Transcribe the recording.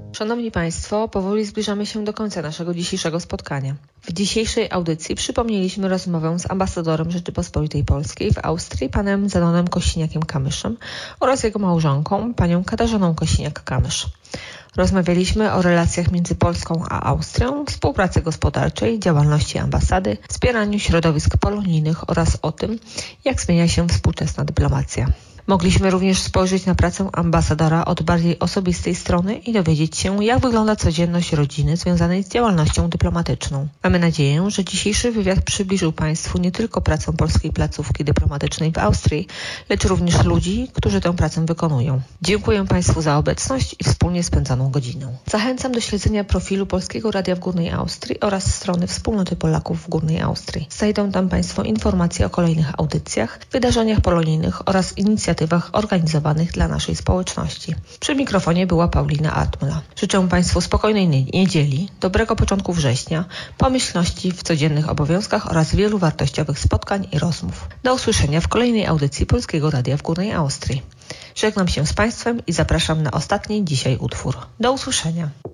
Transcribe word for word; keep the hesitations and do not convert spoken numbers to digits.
Szanowni Państwo, powoli zbliżamy się do końca naszego dzisiejszego spotkania. W dzisiejszej audycji przypomnieliśmy rozmowę z ambasadorem Rzeczypospolitej Polskiej w Austrii, panem Zenonem Kosiniakiem-Kamyszem oraz jego małżonką, panią Katarzyną Kosiniak-Kamysz. Rozmawialiśmy o relacjach między Polską a Austrią, współpracy gospodarczej, działalności ambasady, wspieraniu środowisk polonijnych oraz o tym, jak zmienia się współczesna dyplomacja. Mogliśmy również spojrzeć na pracę ambasadora od bardziej osobistej strony i dowiedzieć się, jak wygląda codzienność rodziny związanej z działalnością dyplomatyczną. Mamy nadzieję, że dzisiejszy wywiad przybliżył Państwu nie tylko pracę polskiej placówki dyplomatycznej w Austrii, lecz również ludzi, którzy tę pracę wykonują. Dziękuję Państwu za obecność i wspólnie spędzoną godzinę. Zachęcam do śledzenia profilu Polskiego Radia w Górnej Austrii oraz strony Wspólnoty Polaków w Górnej Austrii. Znajdą tam Państwo informacje o kolejnych audycjach, wydarzeniach polonijnych oraz inicjatywach organizowanych dla naszej społeczności. Przy mikrofonie była Paulina Atmla. Życzę Państwu spokojnej niedzieli, dobrego początku września, pomyślności w codziennych obowiązkach oraz wielu wartościowych spotkań i rozmów. Do usłyszenia w kolejnej audycji Polskiego Radia w Górnej Austrii. Żegnam się z Państwem i zapraszam na ostatni dzisiaj utwór. Do usłyszenia.